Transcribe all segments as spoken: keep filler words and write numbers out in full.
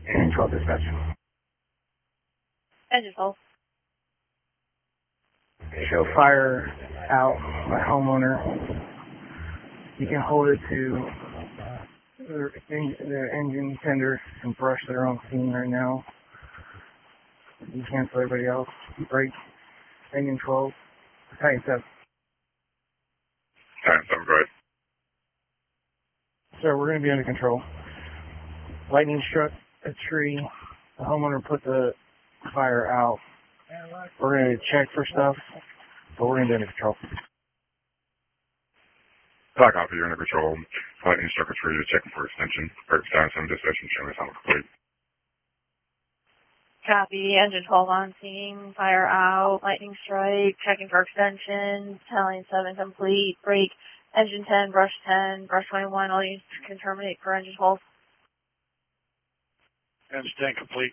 And twelve dispatch. Engine twelve. Show fire out by homeowner. You can hold it to the, the engine tender and brush that are on scene right now. You cancel everybody else. Brake. Engine twelve. Titan seven. Titan seven, go ahead. Sir, we're going to be under control. Lightning struck a tree. The homeowner put the fire out. We're going to check for stuff, but we're going to be under control. Talk off, you're under control. Lightning struck a tree, checking for extension. Brake Titan seven dispatch, showing sound complete. Copy. Engine twelve on scene. Fire out. Lightning strike. Checking for extension. Titan seven complete. Brake. Engine ten. Brush ten. Brush twenty-one. All units can terminate for engine twelve. Engine ten complete.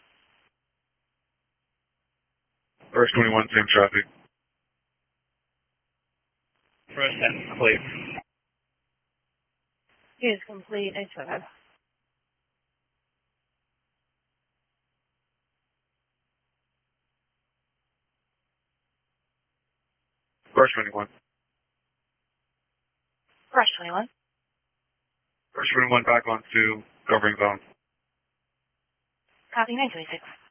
Brush twenty-one, same traffic. Brush ten complete. Units complete. Nice five. Brush twenty-one. Brush twenty-one. Brush twenty-one back on to covering zone. Copy. nine twenty-six.